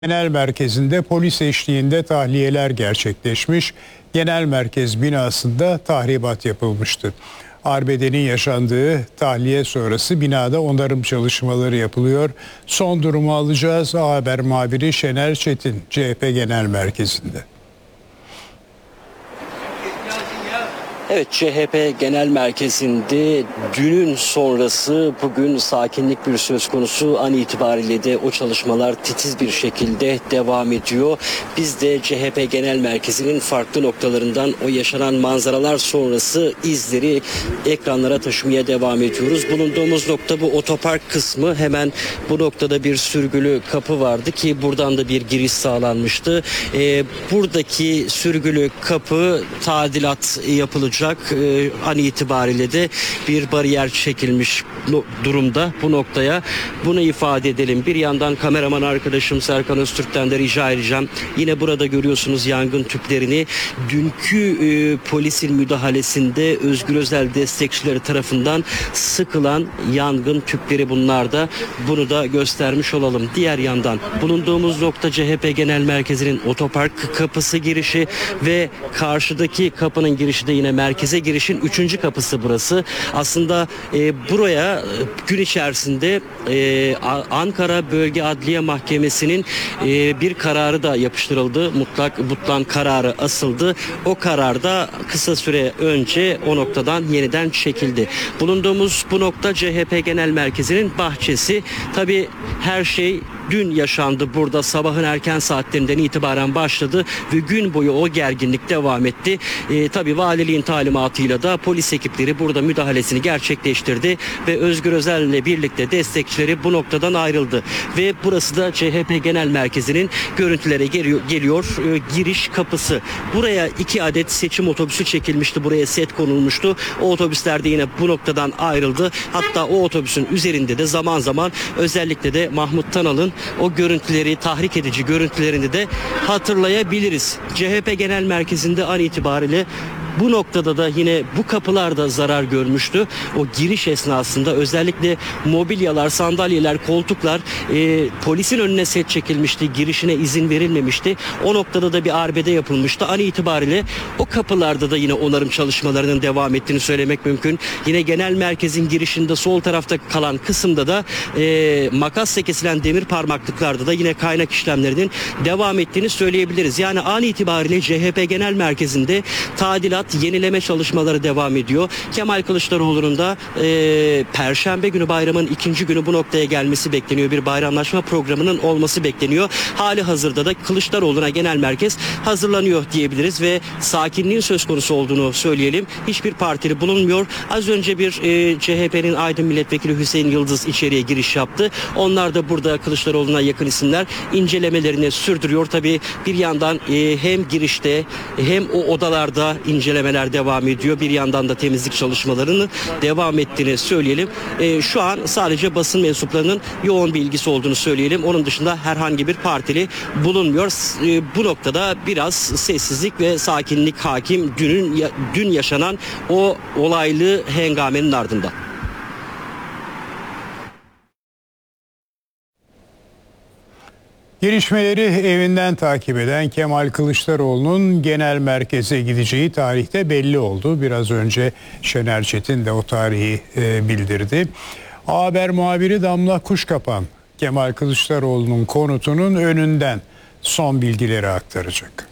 Genel merkezinde polis eşliğinde tahliyeler gerçekleşmiş. Genel merkez binasında tahribat yapılmıştı. Arbedenin yaşandığı tahliye sonrası binada onarım çalışmaları yapılıyor. Son durumu alacağız. A Haber muhabiri Şener Çetin, CHP Genel Merkezi'nde. Evet, CHP Genel Merkezi'nde dünün sonrası bugün sakinlik bir söz konusu. An itibariyle de o çalışmalar titiz bir şekilde devam ediyor. Biz de CHP Genel Merkezi'nin farklı noktalarından o yaşanan manzaralar sonrası izleri ekranlara taşımaya devam ediyoruz. Bulunduğumuz nokta bu otopark kısmı. Hemen bu noktada bir sürgülü kapı vardı ki buradan da bir giriş sağlanmıştı. Buradaki sürgülü kapı tadilat yapılacak. An itibariyle de bir bariyer çekilmiş durumda bu noktaya. Bunu ifade edelim. Bir yandan kameraman arkadaşım Serkan Öztürk'ten de rica edeceğim. Yine burada görüyorsunuz yangın tüplerini. Dünkü polisin müdahalesinde Özgür Özel destekçileri tarafından sıkılan yangın tüpleri bunlar da. Bunu da göstermiş olalım. Diğer yandan bulunduğumuz nokta CHP Genel Merkezi'nin otopark kapısı girişi ve karşıdaki kapının girişi de yine merkeze girişin 3. kapısı burası. Aslında buraya gün içerisinde Ankara Bölge Adliye Mahkemesi'nin bir kararı da yapıştırıldı. Mutlak kararı asıldı. O karar da kısa süre önce o noktadan yeniden çekildi. Bulunduğumuz bu nokta CHP Genel Merkezi'nin bahçesi. Tabii her şey dün yaşandı burada, sabahın erken saatlerinden itibaren başladı ve gün boyu o gerginlik devam etti. Tabii valiliğin talimatıyla da polis ekipleri burada müdahalesini gerçekleştirdi ve Özgür Özel ile birlikte destekçileri bu noktadan ayrıldı. Ve burası da CHP Genel Merkezi'nin görüntülere geliyor giriş kapısı. Buraya 2 adet seçim otobüsü çekilmişti. Buraya set konulmuştu. O otobüsler de yine bu noktadan ayrıldı. Hatta o otobüsün üzerinde de zaman zaman özellikle de Mahmut Tanal'ın o görüntüleri, tahrik edici görüntülerini de hatırlayabiliriz. CHP Genel Merkezi'nde an itibariyle bu noktada da yine bu kapılar da zarar görmüştü. O giriş esnasında özellikle mobilyalar, sandalyeler, koltuklar polisin önüne set çekilmişti. Girişine izin verilmemişti. O noktada da bir arbede yapılmıştı. An itibariyle o kapılarda da yine onarım çalışmalarının devam ettiğini söylemek mümkün. Yine genel merkezin girişinde sol tarafta kalan kısımda da makasla kesilen demir parmaklıklarda da yine kaynak işlemlerinin devam ettiğini söyleyebiliriz. Yani an itibariyle CHP Genel Merkezi'nde tadilat, yenileme çalışmaları devam ediyor. Kemal Kılıçdaroğlu'nun da Perşembe günü, bayramın 2. günü bu noktaya gelmesi bekleniyor. Bir bayramlaşma programının olması bekleniyor. Hali hazırda da Kılıçdaroğlu'na genel merkez hazırlanıyor diyebiliriz ve sakinliğin söz konusu olduğunu söyleyelim. Hiçbir partili bulunmuyor. Az önce bir CHP'nin Aydın Milletvekili Hüseyin Yıldız içeriye giriş yaptı. Onlar da burada Kılıçdaroğlu'na yakın isimler incelemelerini sürdürüyor. Tabii bir yandan hem girişte hem o odalarda incelemeler devam ediyor. Bir yandan da temizlik çalışmalarının devam ettiğini söyleyelim. Şu an sadece basın mensuplarının yoğun bir ilgisi olduğunu söyleyelim. Onun dışında herhangi bir partili bulunmuyor. Bu noktada biraz sessizlik ve sakinlik hakim dün yaşanan o olaylı hengamenin ardından. Gelişmeleri evinden takip eden Kemal Kılıçdaroğlu'nun genel merkeze gideceği tarihte belli oldu. Biraz önce Şener Çetin de o tarihi bildirdi. A Haber muhabiri Damla Kuşkapan, Kemal Kılıçdaroğlu'nun konutunun önünden son bilgileri aktaracak.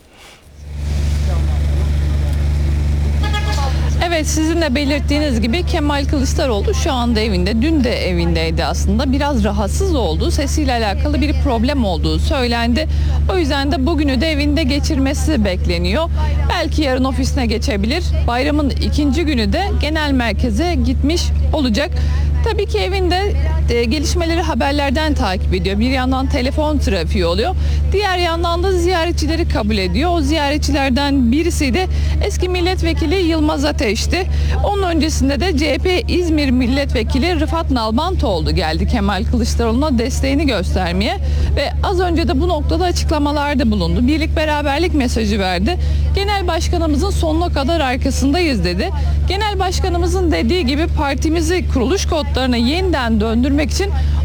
Evet, sizin de belirttiğiniz gibi Kemal Kılıçdaroğlu şu anda evinde, dün de evindeydi aslında. Biraz rahatsız oldu, sesiyle alakalı bir problem olduğu söylendi. O yüzden de bugünü de evinde geçirmesi bekleniyor. Belki yarın ofisine geçebilir. Bayramın 2. günü de genel merkeze gitmiş olacak. Tabii ki evinde gelişmeleri haberlerden takip ediyor. Bir yandan telefon trafiği oluyor. Diğer yandan da ziyaretçileri kabul ediyor. O ziyaretçilerden birisi de eski milletvekili Yılmaz Ateş'ti. Onun öncesinde de CHP İzmir milletvekili Rıfat Nalbantoğlu geldi Kemal Kılıçdaroğlu'na desteğini göstermeye. Ve az önce de bu noktada açıklamalarda bulundu. Birlik beraberlik mesajı verdi. Genel başkanımızın sonuna kadar arkasındayız dedi. Genel başkanımızın dediği gibi partimizi kuruluş kodlarına yeniden döndürmek için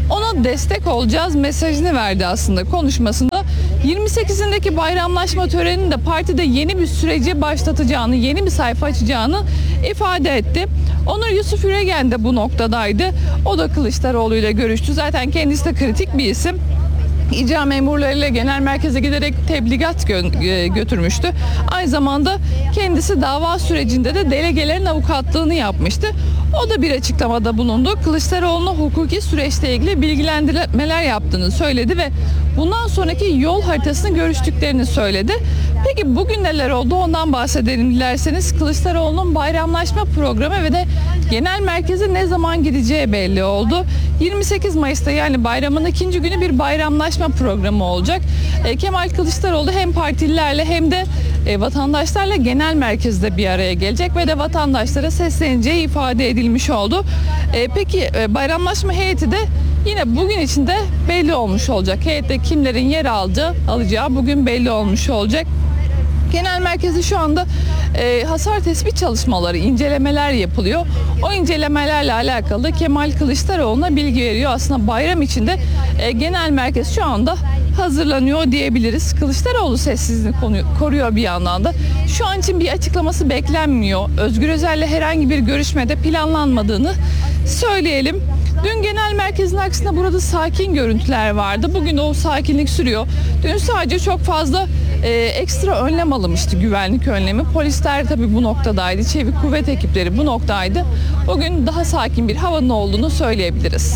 ona destek olacağız mesajını verdi aslında konuşmasında. 28'indeki bayramlaşma töreninin de partide yeni bir süreci başlatacağını, yeni bir sayfa açacağını ifade etti. Onur Yusuf Üregen de bu noktadaydı. O da Kılıçdaroğlu ile görüştü. Zaten kendisi de kritik bir isim. İcra memurlarıyla genel merkeze giderek tebligat götürmüştü. Aynı zamanda kendisi dava sürecinde de delegelerin avukatlığını yapmıştı. O da bir açıklamada bulundu. Kılıçdaroğlu'na hukuki süreçle ilgili bilgilendirmeler yaptığını söyledi ve bundan sonraki yol haritasını görüştüklerini söyledi. Peki bugün neler oldu ondan bahsedelim dilerseniz. Kılıçdaroğlu'nun bayramlaşma programı ve de genel merkeze ne zaman gideceği belli oldu. 28 Mayıs'ta yani bayramın ikinci günü bir bayramlaşma programı olacak. Kemal Kılıçdaroğlu hem partililerle hem de vatandaşlarla genel merkezde bir araya gelecek ve de vatandaşlara sesleneceği ifade edilmiş oldu. Peki bayramlaşma heyeti de yine bugün içinde belli olmuş olacak. Heyette kimlerin yer alacağı bugün belli olmuş olacak. Genel merkezi şu anda hasar tespit çalışmaları, incelemeler yapılıyor. O incelemelerle alakalı Kemal Kılıçdaroğlu'na bilgi veriyor. Aslında bayram içinde genel merkez şu anda hazırlanıyor diyebiliriz. Kılıçdaroğlu sessizliğini koruyor bir yandan da. Şu an için bir açıklaması beklenmiyor. Özgür Özel'le herhangi bir görüşmede planlanmadığını söyleyelim. Dün genel merkezin aksine burada sakin görüntüler vardı. Bugün o sakinlik sürüyor. Dün sadece çok fazla ekstra önlem alınmıştı, güvenlik önlemi. Polisler tabii bu noktadaydı. Çevik kuvvet ekipleri bu noktaydı. Bugün daha sakin bir havanın olduğunu söyleyebiliriz.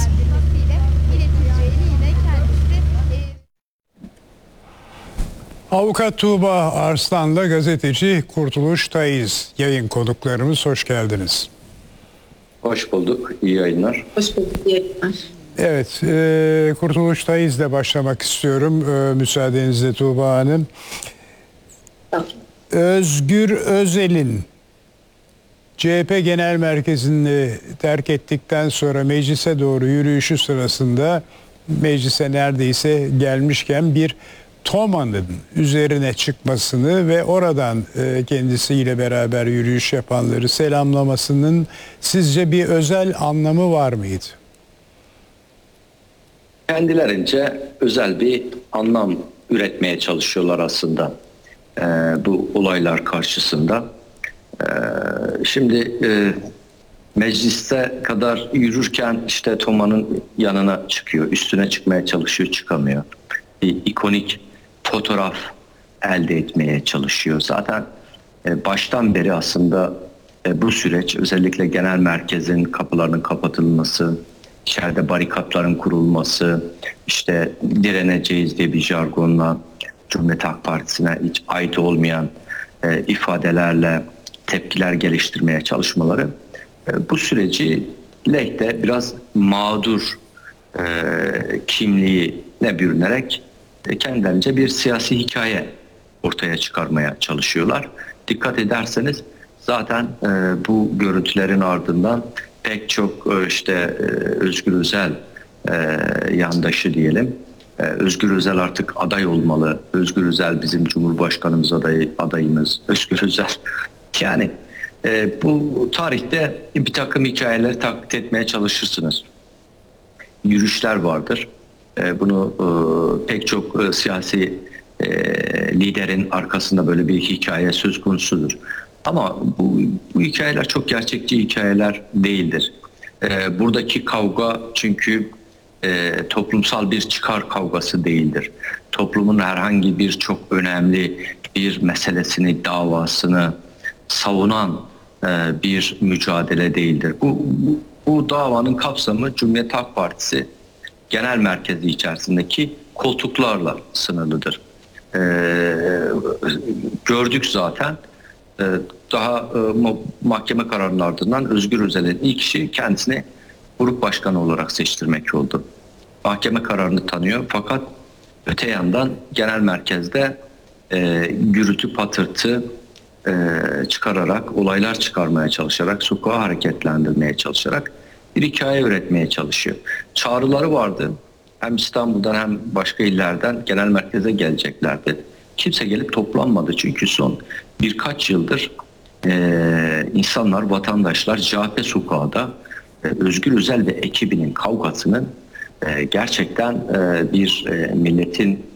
Avukat Tuğba Arslan'la gazeteci Kurtuluş Tayiz yayın konuklarımız, hoş geldiniz. Hoş bulduk, iyi yayınlar. Hoş bulduk, iyi yayınlar. Evet, Kurtuluş Tayiz'le başlamak istiyorum müsaadenizle Tuğba Hanım. Tamam. Özgür Özel'in CHP Genel Merkezi'ni terk ettikten sonra meclise doğru yürüyüşü sırasında meclise neredeyse gelmişken bir TOMA'nın üzerine çıkmasını ve oradan kendisiyle beraber yürüyüş yapanları selamlamasının sizce bir özel anlamı var mıydı? Kendilerince özel bir anlam üretmeye çalışıyorlar aslında bu olaylar karşısında. Şimdi mecliste kadar yürürken işte TOMA'nın yanına çıkıyor, üstüne çıkmaya çalışıyor, çıkamıyor. Bir ikonik fotoğraf elde etmeye çalışıyor. Zaten baştan beri aslında bu süreç, özellikle genel merkezin kapılarının kapatılması, içeride barikatların kurulması, işte direneceğiz diye bir jargonla Cumhuriyet Halk Partisi'ne hiç ait olmayan ifadelerle tepkiler geliştirmeye çalışmaları bu süreci lehte biraz mağdur kimliğine bürünerek kendilerince bir siyasi hikaye ortaya çıkarmaya çalışıyorlar. Dikkat ederseniz zaten bu görüntülerin ardından pek çok Özgür Özel yandaşı diyelim. Özgür Özel artık aday olmalı. Özgür Özel bizim Cumhurbaşkanımız adayımız. Özgür Özel. Yani bu tarihte bir takım hikayeleri taklit etmeye çalışırsınız. Yürüyüşler vardır. Bunu pek çok siyasi liderin arkasında böyle bir hikaye söz konusudur. Ama bu hikayeler çok gerçekçi hikayeler değildir. Buradaki kavga çünkü toplumsal bir çıkar kavgası değildir. Toplumun herhangi bir çok önemli bir meselesini, davasını savunan bir mücadele değildir. Bu davanın kapsamı Cumhuriyet Halk Partisi genel merkezi içerisindeki koltuklarla sınırlıdır. Gördük zaten. Daha mahkeme kararının ardından Özgür Özel'in ilk işi kendisini grup başkanı olarak seçtirmek oldu. Mahkeme kararını tanıyor fakat öte yandan genel merkezde gürültü patırtı çıkararak, olaylar çıkarmaya çalışarak, sokağı hareketlendirmeye çalışarak bir hikaye üretmeye çalışıyor. Çağrıları vardı. Hem İstanbul'dan hem başka illerden genel merkeze geleceklerdi. Kimse gelip toplanmadı çünkü son birkaç yıldır insanlar, vatandaşlar CHP sokağında Özgür Özel ve ekibinin kavgasının gerçekten bir milletin